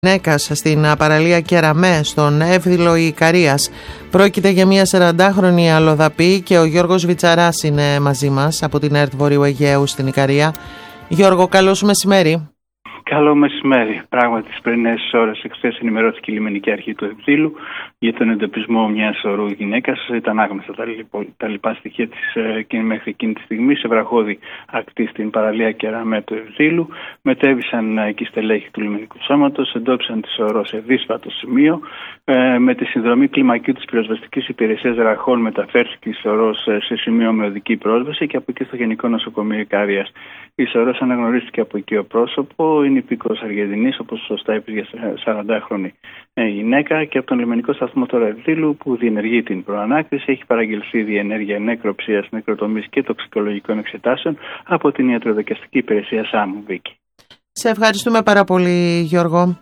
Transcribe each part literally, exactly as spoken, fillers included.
Γυναίκας στην παραλία Κεραμέ, στον Εύδηλο Ικαρίας. Πρόκειται για μια σαραντάχρονη αλλοδαπή και ο Γιώργος Βιτσαράς είναι μαζί μας από την ΕΡΤ Βορείου Αιγαίου στην Ικαρία. Γιώργο, καλώς μεσημέρι. Καλό μεσημέρι. Πράγματι, τις πρωινές ώρες εχθές ενημερώθηκε η λιμενική αρχή του Ευδήλου για τον εντοπισμό μιας ορού γυναίκας. Ήταν άγνωστα τα, τα λοιπά στοιχεία της και μέχρι εκείνη τη στιγμή. Σε βραχώδη ακτή στην παραλία Κεραμέ του Ευδήλου. Μετέβησαν εκεί στελέχη του λιμενικού σώματος, εντόπισαν τη ορό σε δύσβατο σημείο. Ε, με τη συνδρομή κλιμακίου της πυροσβεστικής υπηρεσίας Ραχών μεταφέρθηκε η σωρός σε σημείο με οδική πρόσβαση και από εκεί στο Γενικό Νοσοκομείο Ικαρίας. Η σωρός αναγνωρίστηκε από οικείο πρόσωπο, είναι υπήκοος Αργεντινής, όπως σωστά είπες, για σαραντάχρονη γυναίκα, και από τον λιμενικό σταθμό τώρα Ευδήλου που διενεργεί την προανάκριση έχει παραγγελθεί διενέργεια νεκροψίας, νεκροτομής και τοξικολογικών εξετάσεων από την ιατροδικαστική υπηρεσία ΣΑΜ Βίκη. Σε ευχαριστούμε πάρα πολύ, Γιώργο.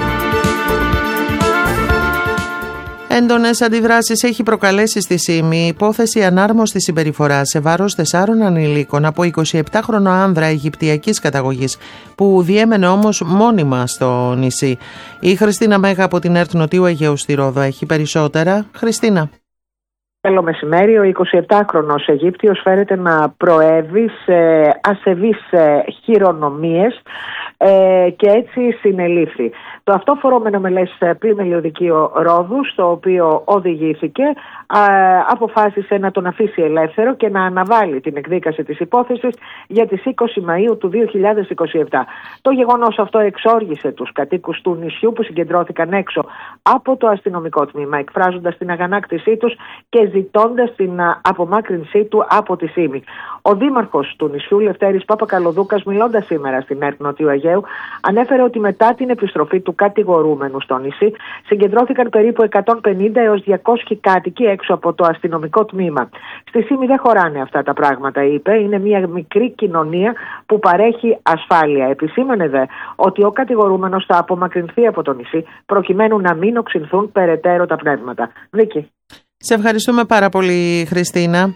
Έντονες αντιδράσεις έχει προκαλέσει στη ΣΥΜΗ η υπόθεση ανάρμοστης συμπεριφοράς σε βάρος τεσσάρων ανηλίκων από εικοσιεπτάχρονο άνδρα Αιγυπτιακής καταγωγής που διέμενε όμως μόνιμα στο νησί. Η Χριστίνα Μέγα από την ΕΡΤ Νοτιού Αιγαίου στη Ρόδο έχει περισσότερα. Χριστίνα. Καλό μεσημέρι. Ο εικοσιεπτάχρονος Αιγύπτιος φέρεται να προέβη σε ασεβείς χειρονομίες και έτσι συνελήφθη. Το αυτό φορόμενο μελές πλημελιωδικείο Ρόδου, στο οποίο οδηγήθηκε, αποφάσισε να τον αφήσει ελεύθερο και να αναβάλει την εκδίκαση της υπόθεσης για τις είκοσι Μαΐου του δύο χιλιάδες είκοσι επτά. Το γεγονός αυτό εξόργησε τους κατοίκους του νησιού που συγκεντρώθηκαν έξω από το αστυνομικό τμήμα, εκφράζοντας την αγανάκτησή τους και ζητώντας την απομάκρυνσή του από τη ΣΥΜΗ. Ο δήμαρχος του νησιού, Λευτέρης Παπακαλοδούκας, μιλώντας σήμερα στην ΕΡΤ Νοτιού Αιγαίου, ανέφερε ότι μετά την επιστροφή του κατηγορούμενου στο νησί συγκεντρώθηκαν περίπου εκατόν πενήντα έως διακόσιοι κάτοικοι έξω από το αστυνομικό τμήμα. Στη ΣΥΜΗ δεν χωράνε αυτά τα πράγματα, είπε. Είναι μια μικρή κοινωνία που παρέχει ασφάλεια. Επισήμανε δε ότι ο κατηγορούμενος θα απομακρυνθεί από το νησί προκειμένου να μην οξυνθούν περαιτέρω τα πνεύματα. Βίκη. Σε ευχαριστούμε πάρα πολύ, Χριστίνα.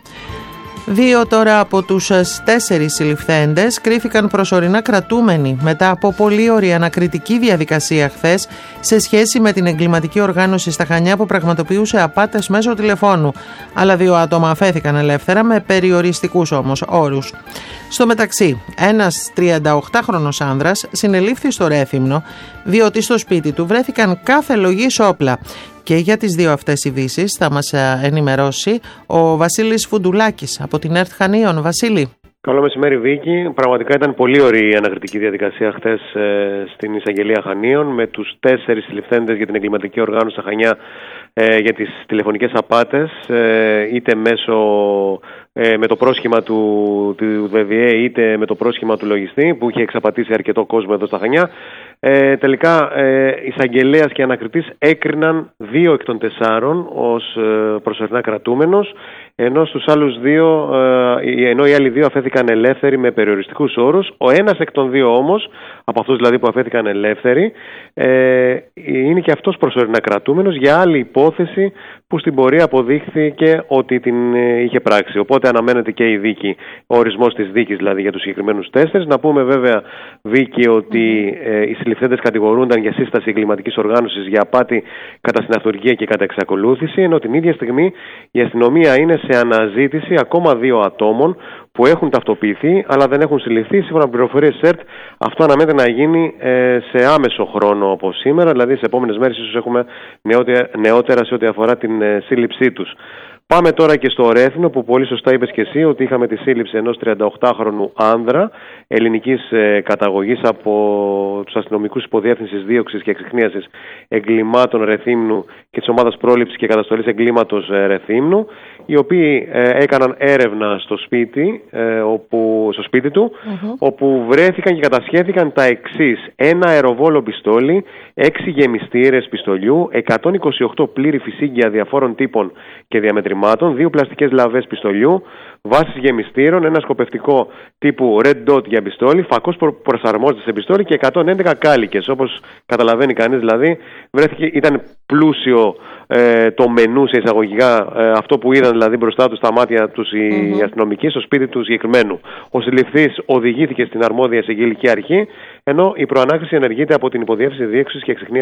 Δύο τώρα από τους τέσσερις συλληφθέντες κρίθηκαν προσωρινά κρατούμενοι μετά από πολύ ωραία ανακριτική διαδικασία χθες σε σχέση με την εγκληματική οργάνωση στα Χανιά που πραγματοποιούσε απάτες μέσω τηλεφώνου. Άλλα δύο άτομα αφέθηκαν ελεύθερα με περιοριστικούς όμως όρους. Στο μεταξύ, ένας τριανταοκτάχρονος άνδρας συνελήφθη στο Ρέθυμνο διότι στο σπίτι του βρέθηκαν κάθε λογής όπλα. Και για τις δύο αυτές ειδήσεις θα μας ενημερώσει ο Βασίλης Φουντουλάκης από την ΕΡΤ Χανίων. Βασίλη. Καλό μεσημέρι, Βίκη. Πραγματικά ήταν πολύ ωραία η ανακριτική διαδικασία χθες ε, στην εισαγγελία Χανίων με τους τέσσερις συλληφθέντες για την εγκληματική οργάνωση στα Χανιά ε, για τις τηλεφωνικές απάτες, ε, είτε μέσω ε, με το πρόσχημα του, του ΒΒΕ είτε με το πρόσχημα του λογιστή που είχε εξαπατήσει αρκετό κόσμο εδώ στα Χανιά. Ε, τελικά, ε, εισαγγελέας και ανακριτής έκριναν δύο εκ των τεσσάρων ως ε, προσωρινά κρατούμενος, ενώ στους άλλους δύο, ε, ενώ οι άλλοι δύο αφέθηκαν ελεύθεροι με περιοριστικούς όρους. Ο ένας εκ των δύο όμως, από αυτούς δηλαδή που αφέθηκαν ελεύθεροι, ε, είναι και αυτός προσωρινά κρατούμενος για άλλη υπόθεση που στην πορεία αποδείχθηκε ότι την ε, είχε πράξει. Οπότε αναμένεται και η δίκη, ο ορισμός της δίκης δηλαδή για τους συγκεκριμένους τέσσερις. Να πούμε βέβαια, Βίκη, ότι ε, οι συλληφθέντες κατηγορούνταν για σύσταση εγκληματικής οργάνωσης για απάτη κατά συναυτουργία και κατά εξακολούθηση, ενώ την ίδια στιγμή η αστυνομία είναι σε αναζήτηση ακόμα δύο ατόμων που έχουν ταυτοποιηθεί αλλά δεν έχουν συλληφθεί. Σύμφωνα με πληροφορίες ΣΕΡΤ, αυτό αναμένεται να γίνει ε, σε άμεσο χρόνο από σήμερα, δηλαδή σε επόμενες μέρες ίσως έχουμε νεότερα, νεότερα σε ό,τι αφορά την ε, σύλληψή τους. Πάμε τώρα και στο Ρέθυμνο, που πολύ σωστά είπες και εσύ ότι είχαμε τη σύλληψη ενός τριανταοκτάχρονου άνδρα ελληνικής ε, καταγωγής από τους αστυνομικούς υποδιεύθυνσης δίωξης και εξυχνίασης εγκλημάτων Ρεθύμνου και της ομάδας πρόληψης και καταστολής εγκλήματος ε, Ρεθύμνου, οι οποίοι ε, έκαναν έρευνα στο σπίτι, ε, όπου, στο σπίτι του, uh-huh. όπου βρέθηκαν και κατασχέθηκαν τα εξής: ένα αεροβόλο πιστόλι, έξι γεμιστήρες πιστολιού, εκατόν είκοσι οκτώ πλήρη φυσίγγια διαφόρων τύπων και διαμετρημάτων, δύο πλαστικές λαβές πιστολιού, βάσεις γεμιστήρων, ένα σκοπευτικό τύπου Red Dot για πιστόλι, φακός που προσαρμόζεται σε πιστόλι και εκατόν έντεκα κάλικες. Όπως καταλαβαίνει κανείς, δηλαδή, βρέθηκε, ήταν πλούσιο ε, το μενού σε εισαγωγικά, ε, αυτό που είδαν δηλαδή μπροστά τους στα μάτια τους οι mm-hmm. αστυνομικοί στο σπίτι του συγκεκριμένου. Ο συλληφθής οδηγήθηκε στην αρμόδια εισαγγελική αρχή, ενώ η προανάκριση ενεργείται από την υποδιεύθυνση δίωξης και εξυχνίασης